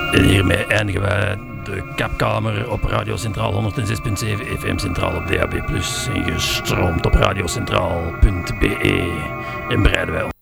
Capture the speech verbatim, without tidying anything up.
En hiermee eindigen wij de Kapkamer op Radio Centraal honderdzes komma zeven F M Centraal op D A B plus, en gestroomd op radiocentraal punt b e. En bereiden wij